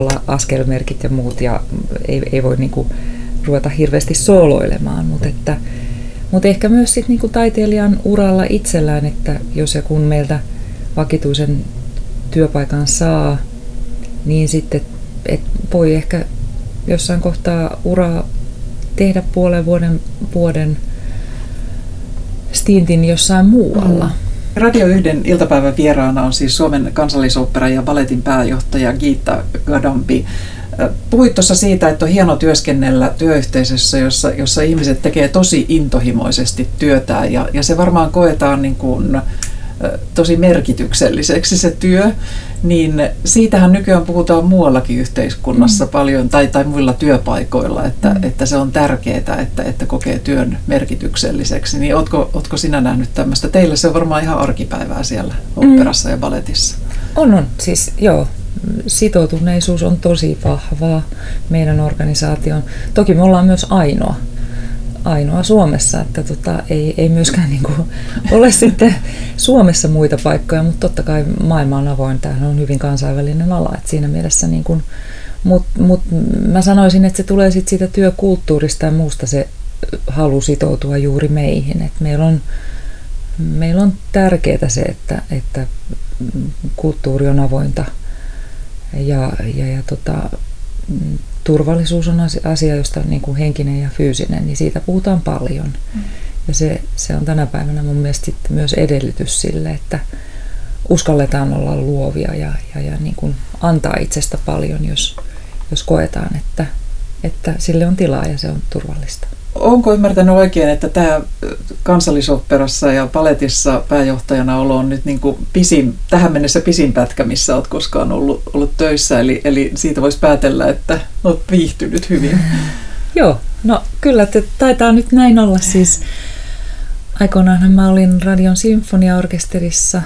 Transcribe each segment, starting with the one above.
askelmerkit ja muut ja ei voi niinku ruveta hirveästi sooloilemaan, mutta ehkä myös sit niinku taiteilijan uralla itsellään, että jos ja kun meiltä vakituisen työpaikan saa, niin sitten et voi ehkä jossain kohtaa uraa tehdä puolen vuoden stintin jossain muualla. Radio 1 iltapäivän vieraana on siis Suomen Kansallisoopperan ja Balletin pääjohtaja Geeta Gadambi. Puhuit tuossa siitä, että on hieno työskennellä työyhteisössä, jossa ihmiset tekee tosi intohimoisesti työtään ja se varmaan koetaan niin kuin tosi merkitykselliseksi se työ, niin siitähän nykyään puhutaan muuallakin yhteiskunnassa paljon tai muilla työpaikoilla, että se on tärkeää, että kokee työn merkitykselliseksi. Niin ootko sinä nähnyt tämmöistä? Teille se on varmaan ihan arkipäivää siellä oopperassa ja balletissa. On. Siis joo. Sitoutuneisuus on tosi vahvaa meidän organisaation. Toki me ollaan myös ainoa Suomessa, että ei myöskään niinku ole sitten Suomessa muita paikkoja, mutta totta kai maailma on avoin. Tämähän on hyvin kansainvälinen ala, että siinä mielessä niinku, mut mä sanoisin, että se tulee sitten siitä työkulttuurista ja muusta se halu sitoutua juuri meihin. Et meillä on tärkeää se, että kulttuuri on avointa ja turvallisuus on asia, josta niin kuin henkinen ja fyysinen, niin siitä puhutaan paljon. Ja se on tänä päivänä mun mielestä sitten myös edellytys sille, että uskalletaan olla luovia ja niin kuin antaa itsestä paljon, jos koetaan, että sille on tilaa ja se on turvallista. Onko ymmärtänyt oikein, että tämä Kansallisoopperassa ja Balletissa pääjohtajana olo on nyt niin kuin tähän mennessä pisin pätkä, missä olet koskaan ollut töissä, eli siitä voisi päätellä, että olet viihtynyt hyvin? Joo, no kyllä, taitaa nyt näin olla. Siis aikoinaanhan mä olin Radion sinfoniaorkesterissa,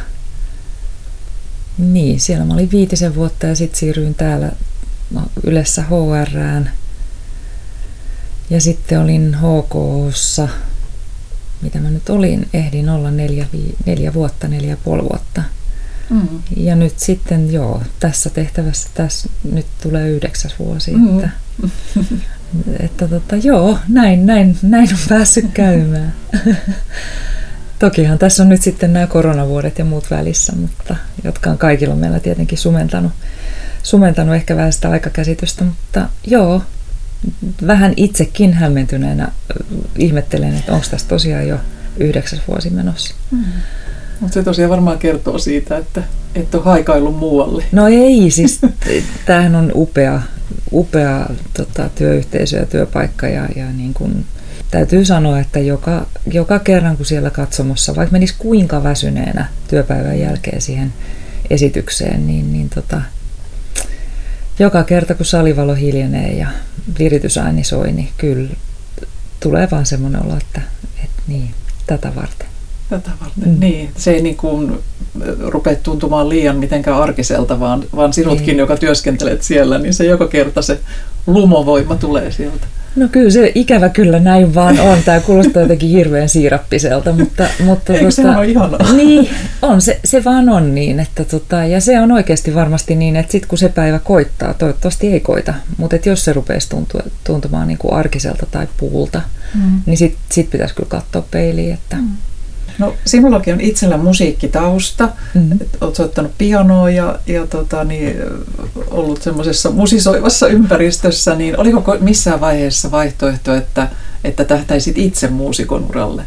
niin siellä mä olin 5 vuotta ja sitten siirryin täällä Ylessä HR:ään. Ja sitten olin HK:ssa, mitä mä nyt olin, ehdin olla 4 vuotta, 4,5 vuotta. Ja nyt sitten tässä tehtävässä nyt tulee 9. vuosi. Että näin on päässyt käymään. Tokihan tässä on nyt sitten nämä koronavuodet ja muut välissä, mutta jotka on kaikilla meillä tietenkin sumentanut ehkä vähän sitä aikakäsitystä, mutta vähän itsekin hämmentyneenä ihmettelen, että onko tässä tosiaan jo 9. vuosi menossa. Mutta se tosiaan varmaan kertoo siitä, että et ole haikaillut muualle. No ei, siis tämähän on upea työyhteisö ja työpaikka ja niin kun, täytyy sanoa, että joka kerran kun siellä katsomossa, vaikka menisi kuinka väsyneenä työpäivän jälkeen siihen esitykseen, niin joka kerta kun salivalo hiljenee ja viritysääni soi, niin kyllä tulee vaan semmoinen olo, että niin, tätä varten. Niin. Se ei niin kuin rupea tuntumaan liian mitenkään arkiselta, vaan sinutkin, joka työskentelet siellä, niin se joka kerta se lumovoima tulee sieltä. No kyllä se ikävä kyllä näin vaan on. Tämä kuulostaa jotenkin hirveän siirappiselta, mutta eikö se ole ihanaa? Niin, on. Se vaan on niin. Ja se on oikeasti varmasti niin, että sitten kun se päivä koittaa, toivottavasti ei koita, mutta jos se rupeaisi tuntumaan niin kuin arkiselta tai puulta, niin sit pitäisi kyllä katsoa peiliin. Että No sinullakin on itsellä musiikkitausta, olet soittanut pianoa ja ollut semmoisessa musisoivassa ympäristössä, niin oliko missään vaiheessa vaihtoehto, että tähtäisit itse muusikon uralle?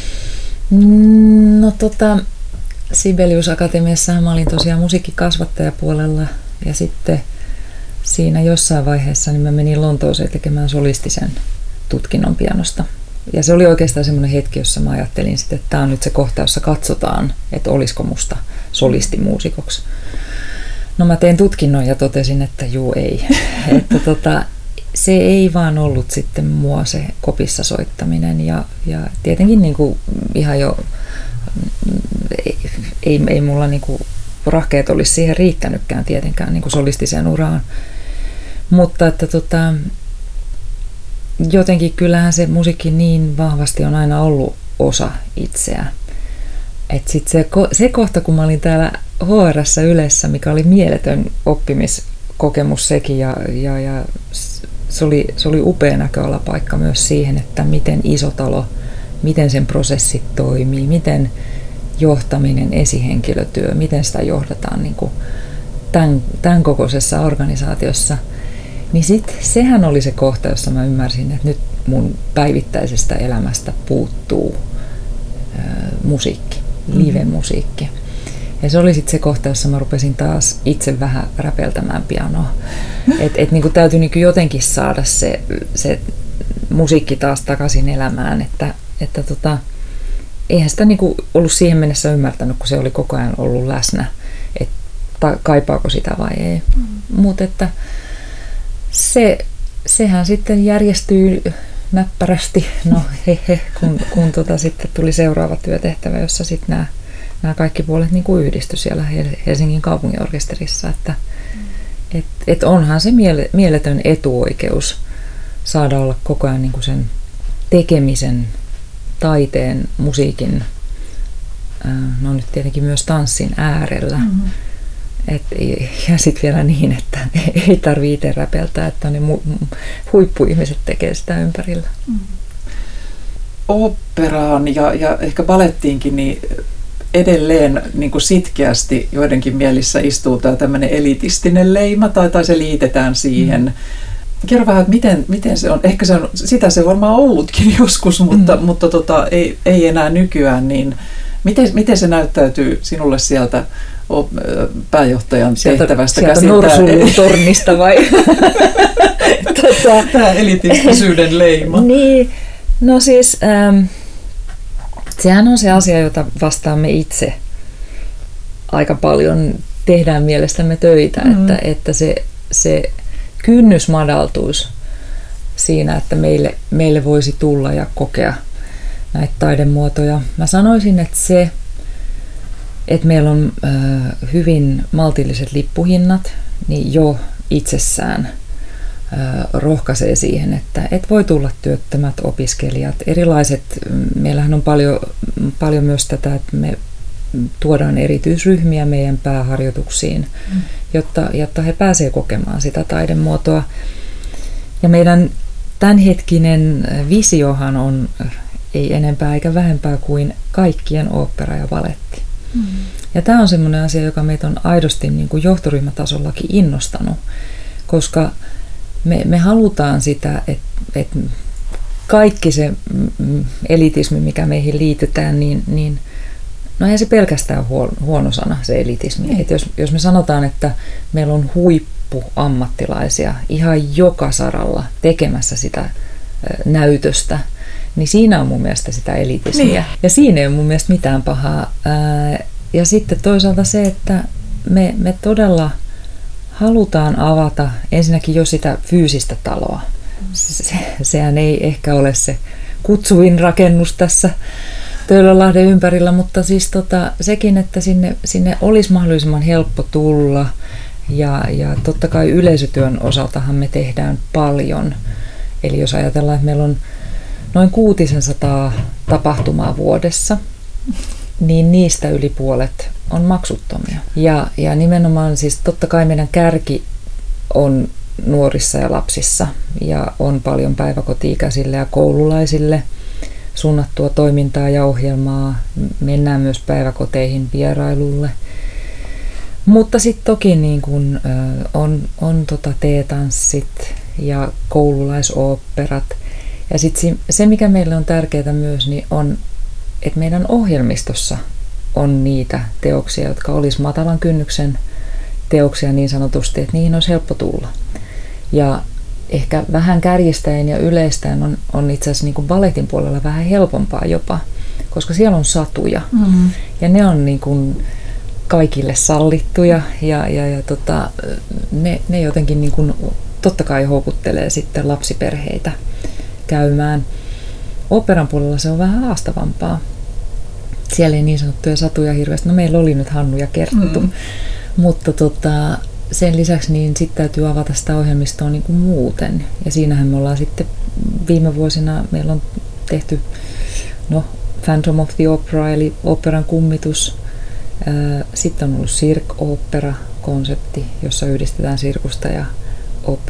No Sibelius Akatemiassahan mä olin tosiaan musiikkikasvattajapuolella ja sitten siinä jossain vaiheessa niin mä menin Lontooseen tekemään solistisen tutkinnon pianosta. Ja se oli oikeastaan semmoinen hetki, jossa mä ajattelin sitten, että tämä on nyt se kohta, jossa katsotaan, että olisiko musta solistimuusikoksi. No mä tein tutkinnon ja totesin, että juu ei. Että se ei vaan ollut sitten mua se kopissa soittaminen ja tietenkin niin kuin ihan jo ei mulla niin kuin rahkeet olisi siihen riittänytkään tietenkään niin kuin solistiseen uraan. Mutta että jotenkin kyllähän se musiikki niin vahvasti on aina ollut osa itseä. Et sit se kohta, kun mä olin täällä HR:ssä Ylessä, mikä oli mieletön kokemus sekin ja se oli upea näköalapaikka myös siihen, että miten iso talo, miten sen prosessit toimii, miten johtaminen, esihenkilötyö, miten sitä johdetaan niin kuin tämän kokoisessa organisaatiossa. Niin sitten sehän oli se kohta, jossa mä ymmärsin, että nyt mun päivittäisestä elämästä puuttuu musiikki, live-musiikki. Ja se oli sitten se kohta, jossa mä rupesin taas itse vähän räpeltämään pianoa. Et niin kuin täytyi niin kuin jotenkin saada se musiikki taas takaisin elämään, että eihän sitä niin kuin ollut siihen mennessä ymmärtänyt, kun se oli koko ajan ollut läsnä, että kaipaako sitä vai ei. Mutta että sehän sitten järjestyy näppärästi, kun sitten tuli seuraava työtehtävä, jossa sitten nämä kaikki puolet niin kuin yhdistyi siellä Helsingin kaupunginorkesterissa, että onhan se mieletön etuoikeus saada olla koko ajan niin kuin sen tekemisen, taiteen, musiikin, no nyt tietenkin myös tanssin äärellä. Ja sitten vielä niin, että ei tarvitse itse räpeltää, että ne huippuihmiset tekee sitä ympärillä. Oopperaan ja ehkä balettiinkin niin edelleen niin kuin sitkeästi joidenkin mielissä istuu tämä tämmöinen elitistinen leima tai se liitetään siihen. Kerro vähän, että miten se on. Ehkä sitä se varmaan ollutkin joskus, mutta ei enää nykyään. Niin miten se näyttäytyy sinulle sieltä pääjohtajan tehtävästä sieltä käsin? Norsunluutornista vai? Tämä elitistisyyden leima. Niin, no siis sehän on se asia, jota vastaamme itse aika paljon. Tehdään mielestämme töitä, että se kynnys madaltuisi siinä, että meille voisi tulla ja kokea näitä taidemuotoja. Mä sanoisin, että se, että meillä on hyvin maltilliset lippuhinnat, niin jo itsessään rohkaisee siihen, että voi tulla työttömät opiskelijat. Erilaiset, meillähän on paljon myös tätä, että me tuodaan erityisryhmiä meidän pääharjoituksiin, jotta he pääsevät kokemaan sitä taidemuotoa. Ja meidän tämänhetkinen visiohan on ei enempää eikä vähempää kuin kaikkien ooppera ja baletti. Ja tämä on semmoinen asia, joka meitä on aidosti niin kuin johtoryhmätasollakin innostanut, koska me halutaan sitä, että kaikki se elitismi, mikä meihin liitetään, niin no eihän se pelkästään huono sana, se elitismi. Että jos me sanotaan, että meillä on huippuammattilaisia ihan joka saralla tekemässä sitä näytöstä, niin siinä on mun mielestä sitä elitismiä. Niin. Ja siinä ei ole mun mielestä mitään pahaa. Ja sitten toisaalta se, että me todella halutaan avata ensinnäkin jo sitä fyysistä taloa. Sehän ei ehkä ole se kutsuvin rakennus tässä Töölönlahden ympärillä, mutta siis sekin, että sinne olisi mahdollisimman helppo tulla. Ja totta kai yleisötyön osaltahan me tehdään paljon. Eli jos ajatellaan, että meillä on noin 600 tapahtumaa vuodessa, niin niistä yli puolet on maksuttomia. Ja nimenomaan siis totta kai meidän kärki on nuorissa ja lapsissa ja on paljon päiväkoti-ikäisille ja koululaisille suunnattua toimintaa ja ohjelmaa. Mennään myös päiväkoteihin vierailulle. Mutta sitten toki niin kun, on teetanssit ja koululaisoopperat. Ja sitten se, mikä meille on tärkeää myös, niin on, että meidän ohjelmistossa on niitä teoksia, jotka olisi matalan kynnyksen teoksia niin sanotusti, että niihin olisi helppo tulla. Ja ehkä vähän kärjistäen ja yleistäen on itse asiassa niin kuin balletin puolella vähän helpompaa jopa, koska siellä on satuja. Ja ne on niin kuin kaikille sallittuja ja ne jotenkin niin kuin, totta kai houkuttelee sitten lapsiperheitä käymään. Oopperan puolella se on vähän haastavampaa. Siellä ei niin sanottuja satuja hirveästi. No meillä oli nyt Hannu ja Kerttu, mutta sen lisäksi niin sitten täytyy avata sitä ohjelmistoa niin kuin muuten. Ja siinähän me ollaan sitten viime vuosina, meillä on tehty Phantom of the Opera, eli oopperan kummitus. Sitten on ollut Cirque-opera, konsepti, jossa yhdistetään sirkusta ja